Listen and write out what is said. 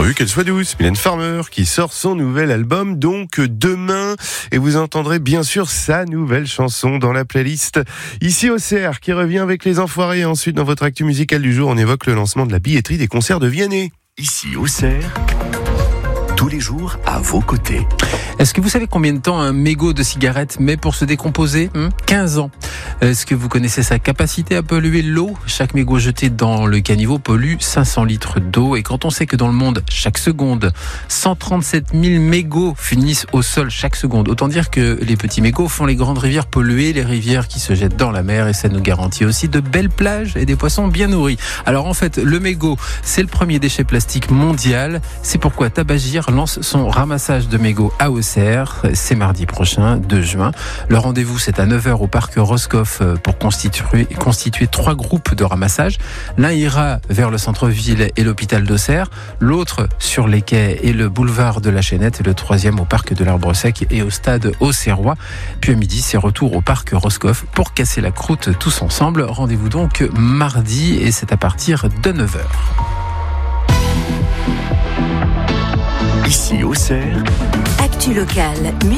Pourvu qu'elle soit douce. Mylène Farmer qui sort son nouvel album donc demain et vous entendrez bien sûr sa nouvelle chanson dans la playlist. Ici Auxerre qui revient avec Les Enfoirés. Ensuite dans votre actu musicale du jour on évoque le lancement de la billetterie des concerts de Vianney. Ici Auxerre, tous les jours à vos côtés. Est-ce que vous savez combien de temps un mégot de cigarette met pour se décomposer ? 15 ans. Est-ce que vous connaissez sa capacité à polluer l'eau ? Chaque mégot jeté dans le caniveau pollue 500 litres d'eau. Et quand on sait que dans le monde, chaque seconde, 137 000 mégots finissent au sol chaque seconde. Autant dire que les petits mégots font les grandes rivières polluées, les rivières qui se jettent dans la mer. Et ça nous garantit aussi de belles plages et des poissons bien nourris. Alors en fait, le mégot, c'est le premier déchet plastique mondial. C'est pourquoi Tabagir lance son ramassage de mégots à Auxerre. C'est mardi prochain, 2 juin. Le rendez-vous, c'est à 9h au parc Roscoff pour constituer 3 groupes de ramassage. L'un ira vers le centre-ville et l'hôpital d'Auxerre. L'autre sur les quais et le boulevard de la Chaînette. Et le troisième au parc de l'Arbre Sec et au stade Auxerrois. Puis à midi, c'est retour au parc Roscoff pour casser la croûte tous ensemble. Rendez-vous donc mardi et c'est à partir de 9h. Ici Auxerre, Actu locale.